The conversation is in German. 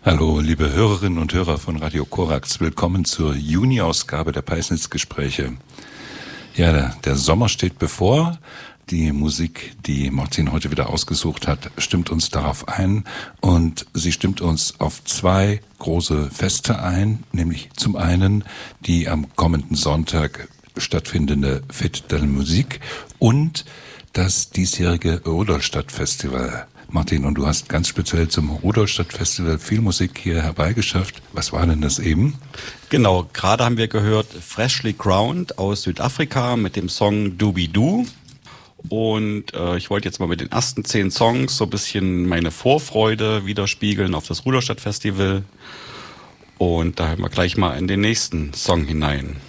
Hallo, liebe Hörerinnen und Hörer von Radio Korax. Willkommen zur Juni-Ausgabe der Peisnitz-Gespräche. Ja, der Sommer steht bevor. Die Musik, die Martin heute wieder ausgesucht hat, stimmt uns darauf ein. Und sie stimmt uns auf zwei große Feste ein, nämlich zum einen die am kommenden Sonntag stattfindende Fête de la Musique und das diesjährige Rudolstadt-Festival. Martin, und du hast ganz speziell zum Rudolstadt-Festival viel Musik hier herbeigeschafft. Was war denn das eben? Genau, gerade haben wir gehört Freshly Crowned aus Südafrika mit dem Song Doobie-Doo. Und ich wollte jetzt mal mit den ersten 10 Songs so ein bisschen meine Vorfreude widerspiegeln auf das Rudolstadt-Festival. Und da hören wir gleich mal in den nächsten Song hinein.